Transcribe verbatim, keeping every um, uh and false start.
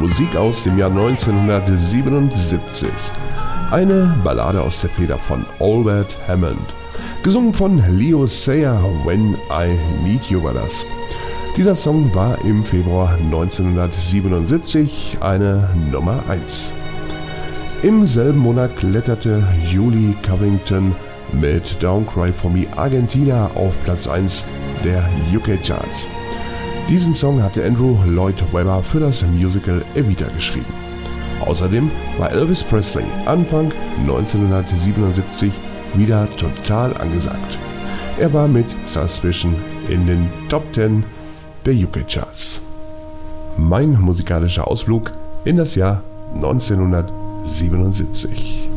Musik aus dem Jahr neunzehnhundertsiebenundsiebzig. Eine Ballade aus der Feder von Albert Hammond. Gesungen von Leo Sayer, When I Need You war das. Dieser Song war im Februar neunzehnhundertsiebenundsiebzig eine Nummer eins. Im selben Monat kletterte Julie Covington mit Don't Cry For Me Argentina auf Platz eins der U K-Charts. Diesen Song hatte Andrew Lloyd Webber für das Musical Evita geschrieben. Außerdem war Elvis Presley Anfang neunzehnhundertsiebenundsiebzig wieder total angesagt. Er war mit Suspicion in den Top zehn der U K-Charts. Mein musikalischer Ausflug in das Jahr neunzehnhundertsiebenundsiebzig.